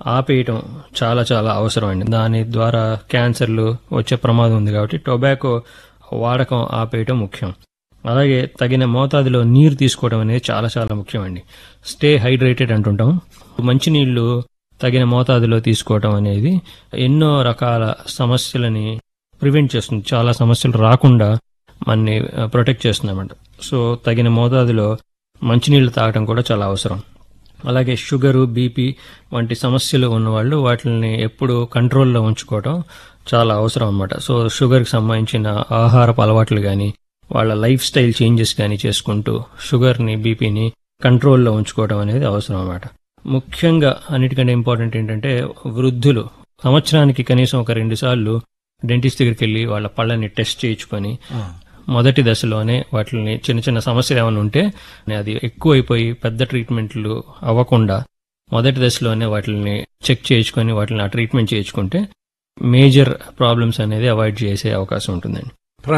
ఆపేయటం చాలా చాలా అవసరం అండి. దాని ద్వారా క్యాన్సర్లు వచ్చే ప్రమాదం ఉంది కాబట్టి టొబాకో వాడకం ఆపేయటం ముఖ్యం. అలాగే తగిన మోతాదులో నీరు తీసుకోవడం అనేది చాలా చాలా ముఖ్యం అండి. స్టే హైడ్రేటెడ్ అంటుంటాం. మంచినీళ్లు తగిన మోతాదులో తీసుకోవటం అనేది ఎన్నో రకాల సమస్యలని ప్రివెంట్ చేస్తుంది. చాలా సమస్యలు రాకుండా మనని ప్రొటెక్ట్ చేస్తుందన్నమాట. సో తగిన మోతాదులో మంచినీళ్లు తాగడం కూడా చాలా అవసరం. అలాగే షుగరు, బీపీ వంటి సమస్యలు ఉన్నవాళ్ళు వాటిని ఎప్పుడు కంట్రోల్లో ఉంచుకోవడం చాలా అవసరం అన్నమాట. సో షుగర్కి సంబంధించిన ఆహారపు అలవాట్లు కానీ, వాళ్ళ లైఫ్ స్టైల్ చేంజెస్ కానీ చేసుకుంటూ షుగర్ని, బీపీని కంట్రోల్లో ఉంచుకోవడం అనేది అవసరం అన్నమాట. ముఖ్యంగా అన్నిటికంటే ఇంపార్టెంట్ ఏంటంటే వృద్ధులు సంవత్సరానికి కనీసం ఒక 2 సార్లు డెంటిస్ట్ దగ్గరికి వెళ్ళి వాళ్ళ పళ్ళని టెస్ట్ చేయించుకొని మొదటి దశలోనే వాటిని చిన్న చిన్న సమస్యలు ఏమైనా ఉంటే అది ఎక్కువైపోయి పెద్ద ట్రీట్మెంట్లు అవ్వకుండా మొదటి దశలోనే వాటిని చెక్ చేయించుకొని వాటిని ఆ ట్రీట్మెంట్ చేయించుకుంటే మేజర్ ప్రాబ్లమ్స్ అనేది అవాయిడ్ చేసే అవకాశం ఉంటుందండి.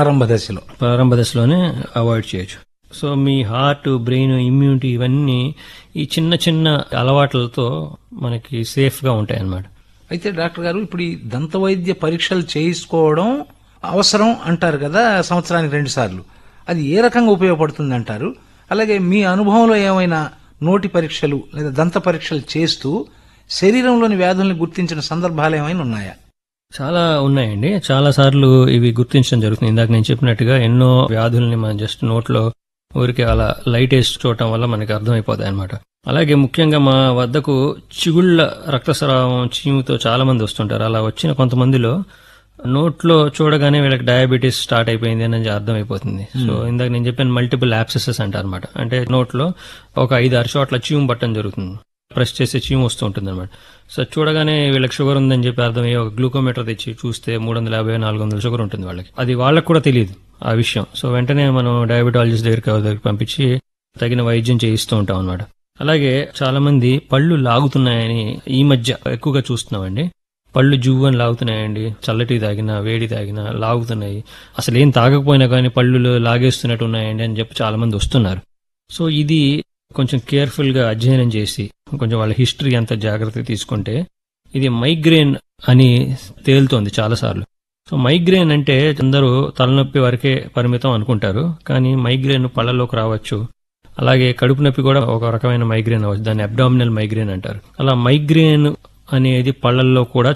ప్రారంభ దశలోనే అవాయిడ్ చేయొచ్చు. సో మీ హార్ట్, బ్రెయిన్, ఇమ్యూనిటీ ఇవన్నీ ఈ చిన్న చిన్న అలవాట్లతో మనకి సేఫ్గా ఉంటాయి అన్నమాట. అయితే డాక్టర్ గారు, ఇప్పుడు ఈ దంత వైద్య పరీక్షలు చేయించుకోవడం అవసరం అంటారు కదా, సంవత్సరానికి 2 సార్లు. అది ఏ రకంగా ఉపయోగపడుతుంది అంటారు? అలాగే మీ అనుభవంలో ఏమైనా నోటి పరీక్షలు లేదా దంత పరీక్షలు చేస్తూ శరీరంలోని వ్యాధుల్ని గుర్తించిన సందర్భాలు ఏమైనా ఉన్నాయా? చాలా ఉన్నాయండి. చాలా సార్లు ఇవి గుర్తించడం జరుగుతుంది. ఇందాక నేను చెప్పినట్టుగా ఎన్నో వ్యాధుల్ని మనం జస్ట్ నోట్లో ఊరికి అలా లైట్ వేసి చూడటం వల్ల మనకి అర్థమైపోతాయి అనమాట. అలాగే ముఖ్యంగా మా వద్దకు చిగుళ్ల రక్తస్రావం చీముతో చాలా మంది వస్తుంటారు. అలా వచ్చిన కొంతమందిలో నోట్లో చూడగానే వీళ్ళకి డయాబెటీస్ స్టార్ట్ అయిపోయింది అని అర్థమైపోతుంది. సో ఇందాక నేను చెప్పాను మల్టిపుల్ యాబ్సెసెస్ అంటారు అనమాట. అంటే నోట్లో ఒక 5-6 చోట్ల చీము పట్టడం జరుగుతుంది. ప్రెస్ చేసే చీము వస్తూ ఉంటుంది అనమాట. సో చూడగానే వీళ్ళకి షుగర్ ఉందని చెప్పి అర్థమయ్యి ఒక గ్లూకోమీటర్ తెచ్చి చూస్తే 350-400 షుగర్ ఉంటుంది వాళ్ళకి. అది వాళ్ళకి కూడా తెలియదు ఆ విషయం. సో వెంటనే మనం డయాబెటాలజిస్ట్ దగ్గరికి పంపించి తగిన వైద్యం చేయిస్తూ ఉంటాం అనమాట. అలాగే చాలా మంది పళ్ళు లాగుతున్నాయని ఈ మధ్య ఎక్కువగా చూస్తున్నామండి. పళ్ళు జువ్వని లాగుతున్నాయండి. చల్లటి తాగినా, వేడి తాగినా లాగుతున్నాయి. అసలు ఏం తాగకపోయినా కానీ పళ్ళు లాగేస్తున్నట్టు ఉన్నాయండి అని చెప్పి చాలా మంది వస్తున్నారు. సో ఇది కొంచెం కేర్ఫుల్ గా అధ్యయనం చేసి కొంచెం వాళ్ళ హిస్టరీ అంతా జాగ్రత్తగా తీసుకుంటే ఇది మైగ్రేన్ అని తేలుతోంది చాలాసార్లు. సో మైగ్రేన్ అంటే అందరూ తలనొప్పి వరకే పరిమితం అనుకుంటారు. కానీ మైగ్రేన్ పళ్ళలోకి రావచ్చు. అలాగే కడుపు నొప్పి కూడా ఒక రకమైన మైగ్రేన్ అవ్వచ్చు. దాన్ని అబ్డామినల్ మైగ్రేన్ అంటారు. అలా మైగ్రేన్ అనేది పళ్ళల్లో కూడా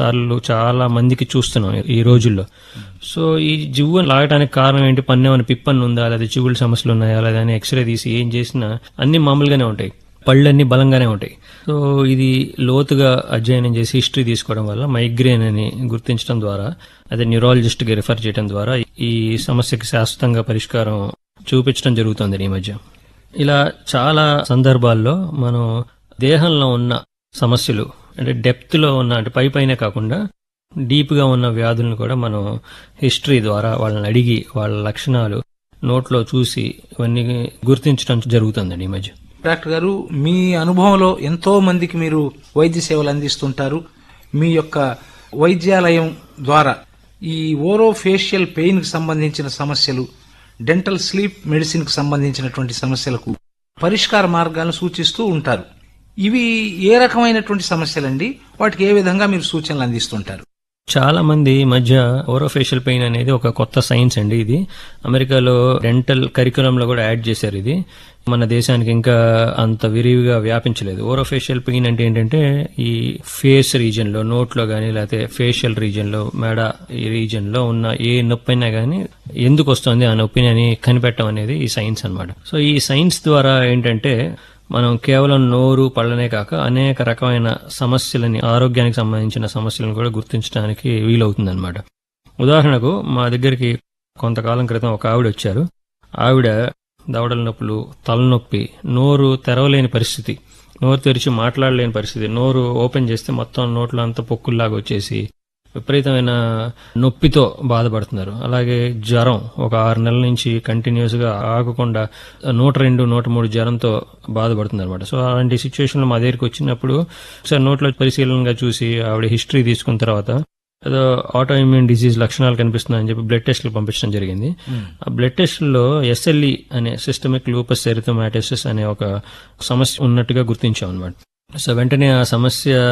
చాలా మందికి చూస్తున్నాం ఈ రోజుల్లో. సో ఈ జివ్వు లాగటానికి కారణం ఏంటి? పన్నేమైనా పిప్పన్ను ఉందా, లేదా చిగుళ్ళ సమస్యలు ఉన్నాయా, లేదా అని ఎక్స్రే తీసి ఏం చేసినా అన్ని మామూలుగానే ఉంటాయి. పళ్ళన్నీ బలంగానే ఉంటాయి. సో ఇది లోతుగా అధ్యయనం చేసి హిస్టరీ తీసుకోవడం వల్ల మైగ్రేన్ అని గుర్తించడం ద్వారా, అదే న్యూరాలజిస్ట్ కి రిఫర్ చేయడం ద్వారా ఈ సమస్యకి శాశ్వతంగా పరిష్కారం చూపించడం జరుగుతుంది ఈ మధ్య. ఇలా చాలా సందర్భాల్లో మనం దేహంలో ఉన్న సమస్యలు అంటే డెప్త్ లో ఉన్న అంటే పైనే కాకుండా డీప్ గా ఉన్న వ్యాధులను కూడా మనం హిస్టరీ ద్వారా వాళ్ళని అడిగి వాళ్ళ లక్షణాలు నోట్లో చూసి ఇవన్నీ గుర్తించడం జరుగుతుందండి ఈ మధ్య. డాక్టర్ గారు, మీ అనుభవంలో ఎంతో మందికి మీరు వైద్య సేవలు అందిస్తుంటారు. మీ యొక్క వైద్యాలయం ద్వారా ఈ ఓరోఫేషియల్ పెయిన్ కి సంబంధించిన సమస్యలు, డెంటల్ స్లీప్ మెడిసిన్ కి సంబంధించినటువంటి సమస్యలకు పరిష్కార మార్గాలను సూచిస్తూ ఉంటారు. ఇవి ఏ రకమైనటువంటి సమస్యలండి? వాటికి ఏ విధంగా మీరు సూచనలు అందిస్తుంటారు? చాలా మంది ఈ మధ్య ఓరోఫేషియల్ పెయిన్ అనేది ఒక కొత్త సైన్స్ అండి. ఇది అమెరికాలో డెంటల్ కరికులంలో కూడా యాడ్ చేశారు. ఇది మన దేశానికి ఇంకా అంత విరివిగా వ్యాపించలేదు. ఓరోఫేషియల్ పెయిన్ అంటే ఏంటంటే ఈ ఫేస్ రీజన్ లో, నోట్లో గానీ లేకపోతే ఫేషియల్ రీజన్ లో, మెడ ఈ రీజన్ లో ఉన్న ఏ నొప్పి అయినా గానీ ఎందుకు వస్తుంది ఆ నొప్పిని అని కనిపెట్టడం అనేది ఈ సైన్స్ అన్నమాట. సో ఈ సైన్స్ ద్వారా ఏంటంటే మనం కేవలం నోరు, పళ్ళనే కాక అనేక రకమైన సమస్యలని, ఆరోగ్యానికి సంబంధించిన సమస్యలను కూడా గుర్తించడానికి వీలవుతుందన్నమాట. ఉదాహరణకు మా దగ్గరికి కొంతకాలం క్రితం ఒక ఆవిడ వచ్చారు. ఆవిడ దవడల నొప్పులు, తలనొప్పి, నోరు తెరవలేని పరిస్థితి, నోరు తెరిచి మాట్లాడలేని పరిస్థితి, నోరు ఓపెన్ చేస్తే మొత్తం నోట్లో అంతా పొక్కుల్లాగా వచ్చేసి విపరీతమైన నొప్పితో బాధపడుతున్నారు. అలాగే జ్వరం ఒక 6 నెలల నుంచి కంటిన్యూస్ గా ఆగకుండా 102, 103 జ్వరంతో బాధపడుతున్నారు అనమాట. సో అలాంటి సిచ్యువేషన్ లో మా దగ్గరికి వచ్చినప్పుడు ఒకసారి నోట్లో పరిశీలనగా చూసి ఆవిడ హిస్టరీ తీసుకున్న తర్వాత ఏదో ఆటో ఇమ్యూన్ డిసీజ్ లక్షణాలు కనిపిస్తున్నాయని చెప్పి బ్లడ్ టెస్ట్లు పంపించడం జరిగింది. ఆ బ్లడ్ టెస్టుల్లో SLE అనే సిస్టమిక్ లూపస్ ఎరిథోమాటోసిస్ అనే ఒక సమస్య ఉన్నట్టుగా గుర్తించాం అనమాట. సో వెంటనే ఆ సమస్య